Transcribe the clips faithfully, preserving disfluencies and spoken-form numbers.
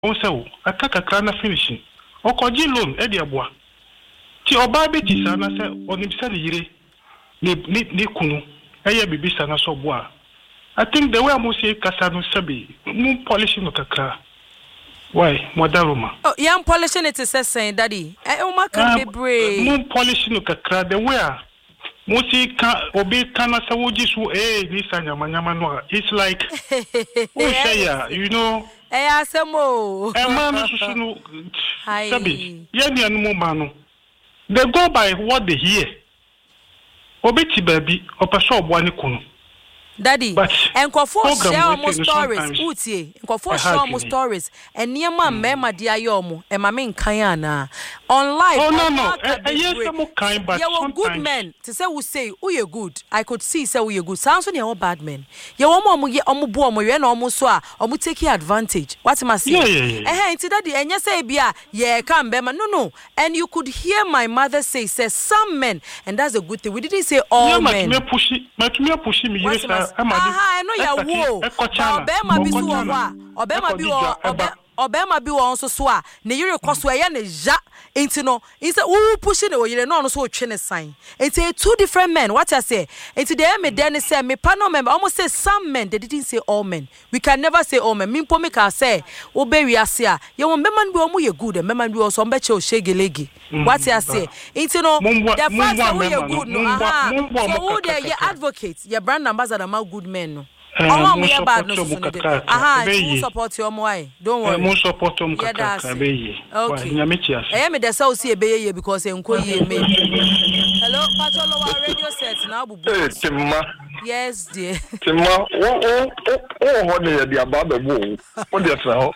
also aka kakra na finishing okoji loan e de aboa ti oba be ti sa na se onim se ne yire ni ni kunu eye bibisa na so boa. I think the way I'm say kasa no sabi mu polishing no kakra. Why modaroma? Oh, yam polishing it is saying daddy. Eh o ma kan be brave. Mu polishing no kakra the way mu say ka obi kana sa woji so eh ni sa nyama nyama no. It's like oh share you know. Eh asemo. Eh man no so no sabi. Ye ni anu mo ma no. They go by what they hear. Obi ti baby opeso oboa ni kunu. Daddy, and for share almost stories, Uti, and for share almost stories, and near my mema diayomo, and my main Kayana. On life, oh no, no, yes, I'm kind, but you were good men. To say, we say, oh, you're good. I could see, say, you're good. Sounds when you're bad men. You're almost, you're almost born, you're almost so, or take advantage. What am I saying? Yeah, yeah, yeah. And daddy, and you say, Bia, yeah, come, Bema. No, no. And you could hear my mother say, says some men, and that's a good thing. We didn't say all men. Yeah, but me push it, but me push me, yes, aha I know ya wo obema bi so wo a obema bi wo obema bi wo nso so a ne yire koso e ya ne ja enti no inse wo push ne oyire no no so otwe ne sign enti two different men what I say enti dey me dey say me pa no member almost say some men they didn't say all men we can never say all men me po me ka say wo be wi ase a ye wo member bi o mo ye good member bi o so mbe che o shegelegi what I say enti no the first we ye good no aha so wo dey ye advocate ye brand ambassador ma good men no oh we are bad no so aha you support your moy don't worry mo support um kaka be okay eh me dey say o see be ye because enko ye me hello patolo wa radio set na bubu eh timma yes dear timma o o o ho dey dey ababa bo o dey tra ho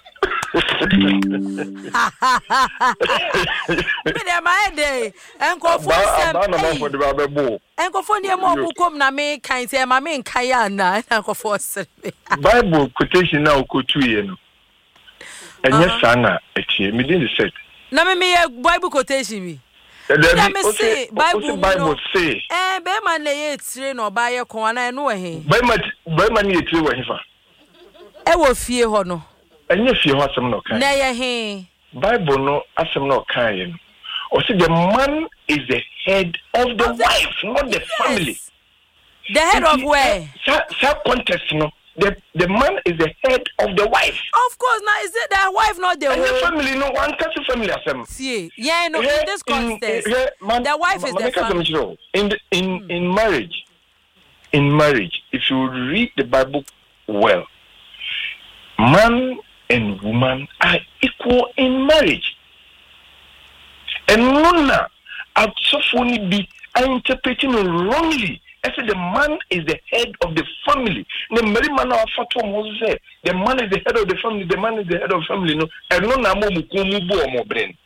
me dey my day enko fo sem ba na mo for dey ababa bo enko fo dey mo bu kom na me kan say ma me kan ya na enko fo se Bible quotation now ko two ye no enye sana etie me din set na me me Bible quotation mi na me say Bible Bible say eh be ma na ye tire no ba ye kon na no we be ma be ma na ye tire we fa e wo fie ho no enye fie ho asem no kan na ye he Bible no asem no kan ye no o say the man is the head of the wife not the family. The head of where? Sub context, no. The the man is the head of the wife. Of course, now is it the wife, not the and whole the family? No, one country family as them. See, yeah, no. In this context, the wife is the family. In the, in hmm. in marriage, in marriage, if you read the Bible well, man and woman are equal in marriage. And nona, at so funny be interpreting wrongly. I said the man is the head of the family. The man say the man is the head of the family. The man is the head of the family. No, and no namo mukumu mo brain.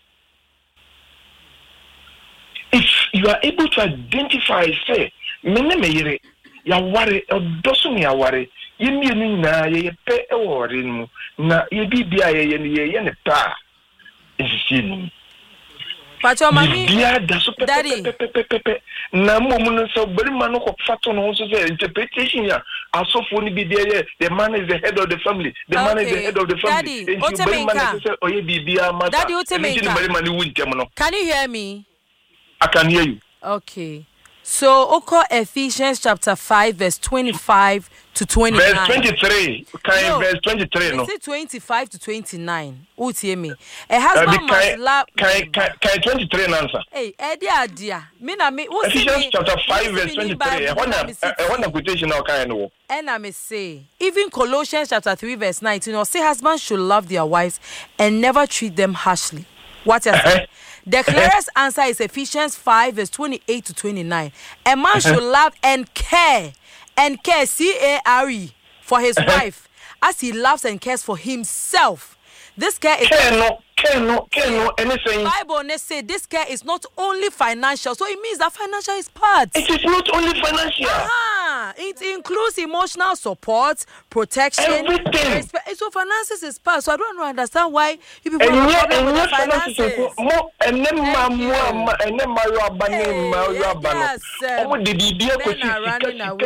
If you are able to identify, say, mene meyere ya ware odoso me ya ware yemi ni na ye pe e wore mu na ye bibia ye ye ye ne pa nsisi ni. Pacho mami daddy na mo mun so bari man ko fato no so say interpretation ya asofo ni bi there the man is the head of the family the okay. man is the head of the family daddy o te menka say oye bibia mata daddy o te menka can you hear me? I can hear you. Okay, so Oko Ephesians chapter five verse twenty-five to twenty-nine. Verse twenty-three. Can no, verse twenty-three no. Is it twenty-five to twenty-nine? Utie me. A husband must love. Can can can twenty-three answer? Hey, Eddie Adia. Me na me. Ephesians chapter five verse twenty-three. I want I want a quotation now can know. And I may say, even Colossians chapter three verse nineteen, or say husbands should love their wives and never treat them harshly. What you say? The clearest answer is Ephesians five verse twenty-eight to twenty-nine. A man should love and care and care C A R E for his wife as he loves and cares for himself. This care is care no, care no, care no, anything. Bible say this care is not only financial, so it means that financial is part. It is not only financial. Uh-huh. It includes emotional support, protection, everything. Respect. So finances is part. So I don't understand why you people have a problem with finances. More and then more and then my rabbi, my rabbi. Oh, the idea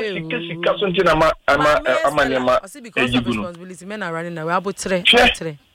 because of responsibility, men are running away. About three, three.